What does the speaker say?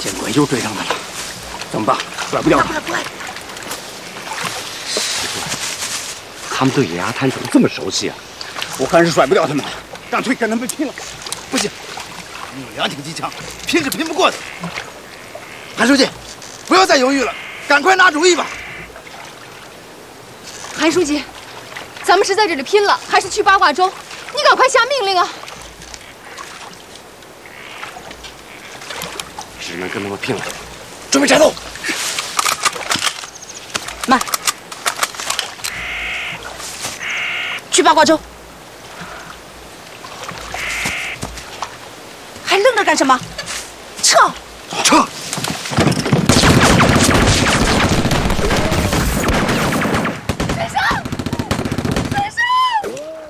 见鬼，又追上来了，怎么办？甩不掉他。 快！ 奇怪，他们对野鸭滩怎么这么熟悉啊？我看是甩不掉他们了，干脆跟他们拼了。 不行，你有两挺机枪，拼是拼不过的。韩书记，不要再犹豫了，赶快拿主意吧。 韩书记，咱们是在这里拼了，还是去八卦洲？你赶快下命令啊！ 只能跟他们拼了， 准备战斗。 慢，去八卦洲。还愣着干什么？撤！